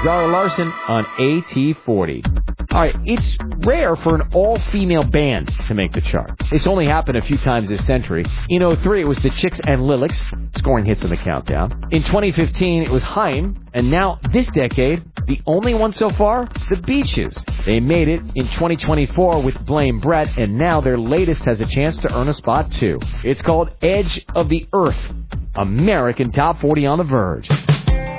Zara Larson on AT40. All right, it's rare for an all-female band to make the chart. It's only happened a few times this century. In 2003, it was the Chicks and Lilacs scoring hits in the countdown. In 2015, it was Haim. And now, this decade, the only one so far, the Beaches. They made it in 2024 with Blame Brett, and now their latest has a chance to earn a spot, too. It's called Edge of the Earth, American Top 40 on the Verge.